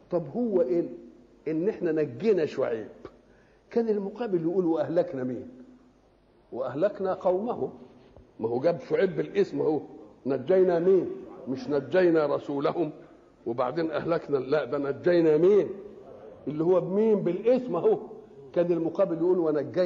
طب هو ايه ان احنا نجينا شعيب، كان المقابل يقول واهلكنا مين؟ واهلكنا قومه. ما هو جاب شعيب بالاسم اهو، نجينا مين؟ مش نجينا رسولهم وبعدين اهلكنا، لا ده نجينا مين اللي هو بمين بالاسم اهو. كان المقابل يقول ونجينا